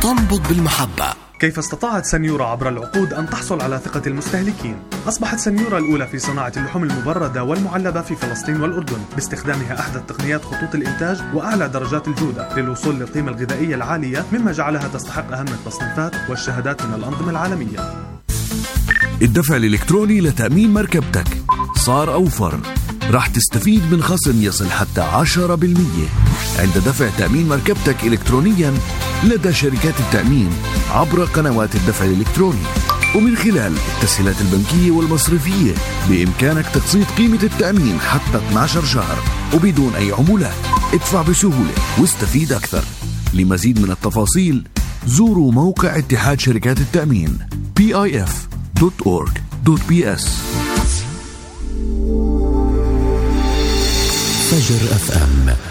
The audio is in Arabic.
تنبض بالمحبة. كيف استطاعت سنيورة عبر العقود أن تحصل على ثقة المستهلكين؟ أصبحت سنيورة الأولى في صناعة اللحوم المبردة والمعلبة في فلسطين والأردن باستخدامها أحدث تقنيات خطوط الإنتاج وأعلى درجات الجودة للوصول للقيمة الغذائية العالية، مما جعلها تستحق أهم التصنيفات والشهادات من الأنظمة العالمية. الدفع الإلكتروني لتأمين مركبتك صار أوفر. راح تستفيد من خصم يصل حتى 10% عند دفع تأمين مركبتك إلكترونيا لدى شركات التأمين عبر قنوات الدفع الإلكتروني، ومن خلال التسهيلات البنكية والمصرفية بإمكانك تقسيط قيمة التأمين حتى 12 شهر وبدون أي عمولات. ادفع بسهولة واستفيد أكثر. لمزيد من التفاصيل زوروا موقع اتحاد شركات التأمين pif.org.bs. فجر FM